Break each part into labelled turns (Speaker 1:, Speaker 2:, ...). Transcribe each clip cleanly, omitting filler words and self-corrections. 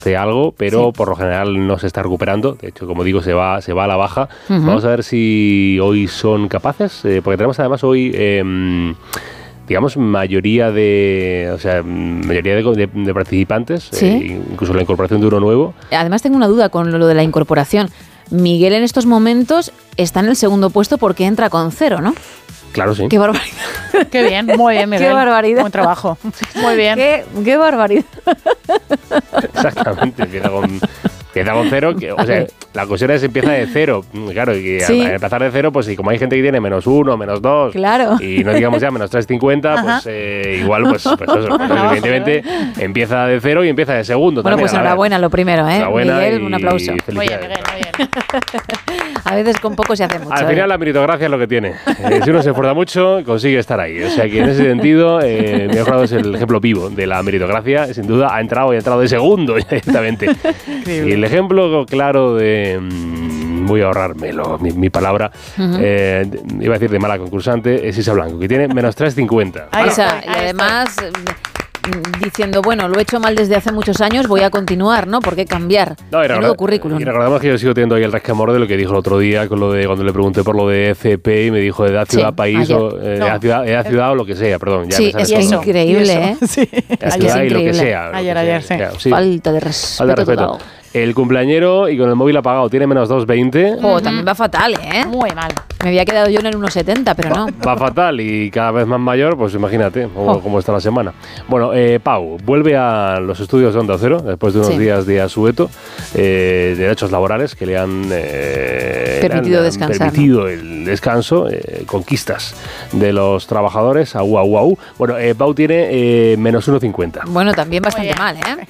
Speaker 1: hace algo, pero por lo general no se está recuperando. De hecho, como digo, se va a la baja. Vamos a ver si hoy son capaces, porque tenemos además hoy... digamos, mayoría de participantes, incluso la incorporación de uno nuevo.
Speaker 2: Además, tengo una duda con lo de la incorporación. Miguel en estos momentos está en el segundo puesto porque entra con 0, ¿no?
Speaker 1: Claro, sí.
Speaker 2: ¡Qué barbaridad!
Speaker 3: ¡Qué bien! Muy bien, Miguel.
Speaker 2: ¡Qué barbaridad!
Speaker 3: Buen trabajo. Muy bien.
Speaker 2: ¡Qué barbaridad!
Speaker 1: Exactamente, empieza con 0, o sea, la cuestión es empieza de 0, claro, y al empezar de 0, pues y como hay gente que tiene -1, -2,
Speaker 2: claro,
Speaker 1: y no digamos ya -350, pues igual, pues eso, evidentemente empieza de 0 y empieza de segundo.
Speaker 2: Bueno,
Speaker 1: también,
Speaker 2: pues enhorabuena, lo primero,
Speaker 1: Miguel,
Speaker 2: un aplauso.
Speaker 3: Muy bien, Miguel, muy bien.
Speaker 2: A veces con poco se hace mucho.
Speaker 1: Al final la meritocracia es lo que tiene. Si uno se esfuerza mucho, consigue estar ahí. O sea que en ese sentido, Miguel Jurado es el ejemplo vivo de la meritocracia. Sin duda ha entrado de segundo directamente. Y el ejemplo claro de... voy a ahorrármelo, mi palabra. Iba a decir de mala concursante, es Isa Blanco, que tiene -350.
Speaker 2: Y además... diciendo, bueno, lo he hecho mal desde hace muchos años, voy a continuar, ¿no? ¿Por qué cambiar? Menudo currículum.
Speaker 1: Y recordamos que yo sigo teniendo ahí el resquemor de lo que dijo el otro día con lo de cuando le pregunté por lo de FP y me dijo edad, ciudad, país o edad, ciudad o lo que sea, perdón. Ya
Speaker 2: sí, es increíble, ¿eh?
Speaker 3: Sí.
Speaker 1: Es increíble. Lo que sea.
Speaker 3: Ayer, sí.
Speaker 2: Falta de respeto.
Speaker 1: El cumpleañero y con el móvil apagado tiene -220.
Speaker 2: También va fatal, ¿eh?
Speaker 3: Muy mal.
Speaker 2: Me había quedado yo en el 1,70, pero no.
Speaker 1: Va fatal y cada vez más mayor, pues imagínate cómo está la semana. Bueno, Pau vuelve a los estudios de Onda Cero después de unos días de asueto, derechos laborales que le han
Speaker 2: permitido descansar.
Speaker 1: Permitido el descanso, conquistas de los trabajadores. Au. Bueno, Pau tiene -1,50.
Speaker 2: Bueno, también bastante mal, ¿eh?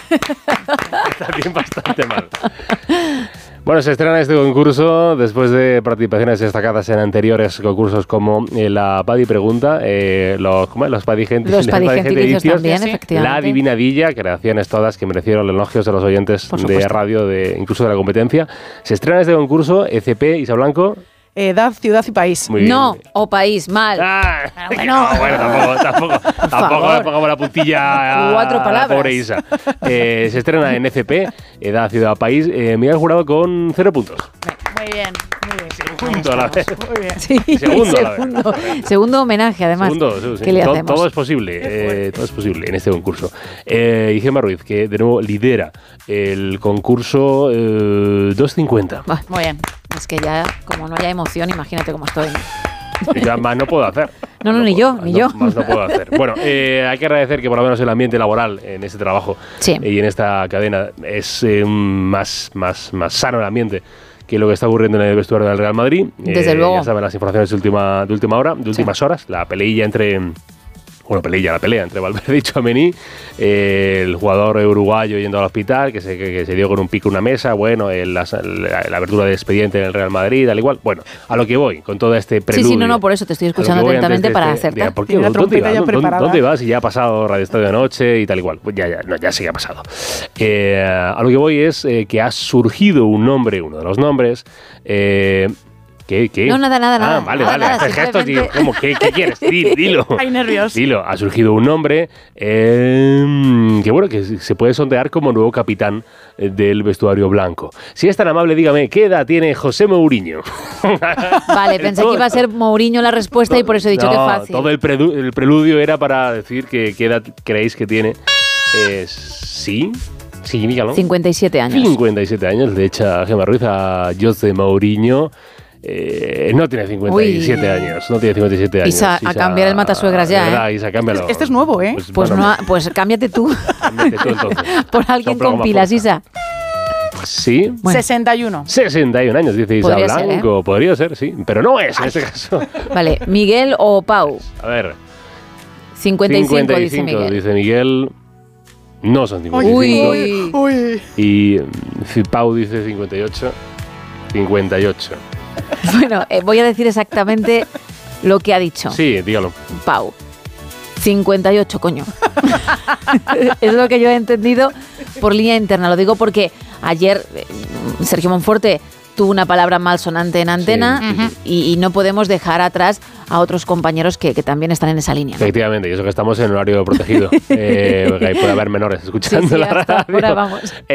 Speaker 1: También bastante mal. Bueno, se estrena este concurso después de participaciones destacadas en anteriores concursos como la Paddy Pregunta, los Paddy Gentilicios
Speaker 2: también, efectivamente.
Speaker 1: La Adivinadilla, creaciones todas que merecieron los elogios de los oyentes de radio, incluso de la competencia. Se estrena este concurso, ECP, Isa Blanco.
Speaker 3: Edad, ciudad y país.
Speaker 2: No, o país, mal.
Speaker 1: Tampoco le pongamos la puntilla
Speaker 2: 4 palabras.
Speaker 1: A la pobre Isa. Se estrena en ECP, edad, ciudad, país. Miguel Jurado con 0 puntos.
Speaker 3: Muy bien.
Speaker 1: Segundo a la vez.
Speaker 3: Muy bien.
Speaker 2: Sí, segundo homenaje, además.
Speaker 1: Segundo, sí.
Speaker 2: ¿Qué le hacemos?
Speaker 1: Todo es posible. Todo es posible en este concurso. Y Gemma Ruiz, que de nuevo lidera el concurso 250.
Speaker 2: Muy bien. Es que ya, como no haya emoción, imagínate cómo estoy.
Speaker 1: Ya más no puedo hacer.
Speaker 2: No, ni yo.
Speaker 1: Más no puedo hacer. Bueno, hay que agradecer que por lo menos el ambiente laboral en este trabajo y en esta cadena es más sano el ambiente que lo que está ocurriendo en el vestuario del Real Madrid.
Speaker 2: Desde luego.
Speaker 1: Ya saben las informaciones de última hora, de últimas horas, la peleilla entre... la pelea entre Valverde y Tchouaméni, el jugador uruguayo yendo al hospital, que se dio con un pico en una mesa, la abertura de expediente en el Real Madrid, al igual. Bueno, a lo que voy, con todo este preludio.
Speaker 2: Sí, por eso te estoy escuchando atentamente para acertar.
Speaker 1: ¿Por qué? ¿Dónde vas? Si ya ha pasado Radio Estadio de Noche y tal igual. Pues ya sí que ha pasado. A lo que voy es que ha surgido un nombre, uno de los nombres, ¿Qué?
Speaker 2: No, nada.
Speaker 1: Vale. Haces gestos, digo, ¿cómo? ¿Qué quieres? Dilo.
Speaker 3: Hay nervios.
Speaker 1: Dilo. Ha surgido un nombre que se puede sondear como nuevo capitán del vestuario blanco. Si es tan amable, dígame, ¿qué edad tiene José Mourinho?
Speaker 2: Vale, pensé que iba a ser Mourinho la respuesta y por eso he dicho que fácil.
Speaker 1: Todo el preludio era para decir qué edad creéis que tiene. Sí, dígalo.
Speaker 2: 57 años.
Speaker 1: 57 años, le echa Gemma Ruiz a José Mourinho. No tiene 57 años. No tiene 57 años.
Speaker 2: Isa, a cambiar el matasuegras ya,
Speaker 1: ¿verdad, Isa, cámbialo.
Speaker 3: Este es nuevo, ¿eh?
Speaker 2: Pues cámbiate tú.
Speaker 1: Cámbiate tú, entonces.
Speaker 2: Por alguien con pilas, Isa.
Speaker 1: Sí.
Speaker 3: Bueno. 61
Speaker 1: años, dice Isa Blanco. Podría ser, sí. Pero no es, en este caso.
Speaker 2: Vale, ¿Miguel o Pau?
Speaker 1: A ver.
Speaker 2: 55 dice Miguel.
Speaker 1: No son 55.
Speaker 3: Uy.
Speaker 1: Y Pau dice 58.
Speaker 2: Bueno, voy a decir exactamente lo que ha dicho.
Speaker 1: Sí, dígalo.
Speaker 2: Pau. 58, coño. Es lo que yo he entendido por línea interna. Lo digo porque ayer Sergio Monforte tuvo una palabra malsonante en antena y no podemos dejar atrás a otros compañeros que también están en esa línea, ¿no?
Speaker 1: Efectivamente, y eso que estamos en horario protegido. Ahí puede haber menores escuchando la radio.
Speaker 2: Ahora vamos.